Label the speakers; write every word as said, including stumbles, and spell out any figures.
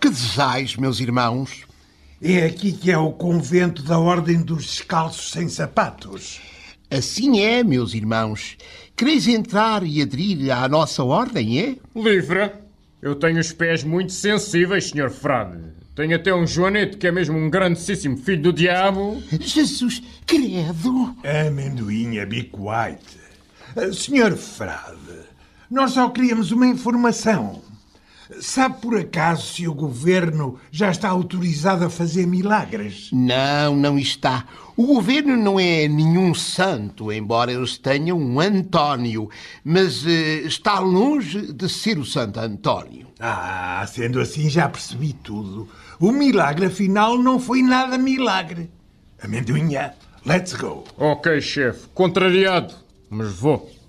Speaker 1: Que desejais, meus irmãos?
Speaker 2: É aqui que é o convento da Ordem dos Descalços Sem Sapatos.
Speaker 1: Assim é, meus irmãos. Quereis entrar e aderir à nossa ordem, é?
Speaker 3: Livre. Eu tenho os pés muito sensíveis, senhor frade. Tenho até um joanete que é mesmo um grandíssimo filho do diabo.
Speaker 1: Jesus, credo!
Speaker 2: Amendoinha, be quiet. senhor frade, nós só queríamos uma informação. Sabe por acaso se o governo já está autorizado a fazer milagres?
Speaker 1: Não, não está. O governo não é nenhum santo, embora eles tenham um António, mas eh, está longe de ser o Santo António.
Speaker 2: Ah, sendo assim já percebi tudo. O milagre afinal não foi nada milagre. Amendoinha, let's go.
Speaker 3: Ok, chefe. Contrariado, mas vou.